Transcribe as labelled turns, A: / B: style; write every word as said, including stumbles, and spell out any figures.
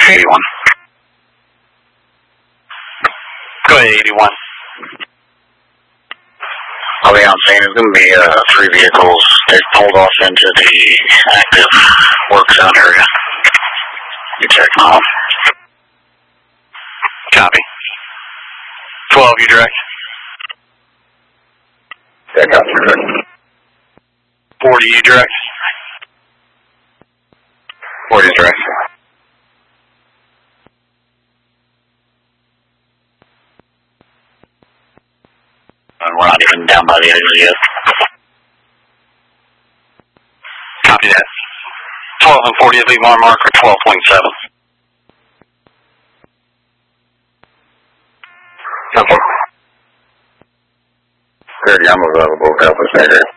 A: eighty-one. Go ahead, eighty-one. I'll be on scene. There's going to be uh, three vehicles. They've pulled off into the active work zone area. You check them out. Copy. twelve, you direct.
B: Yeah, copy, you direct.
A: forty, you direct.
B: forty is direct.
A: And we're not even down by the exit yet. Copy that. twelve and forty is leave on marker twelve point seven.
B: thirty, I'm available. Help us later.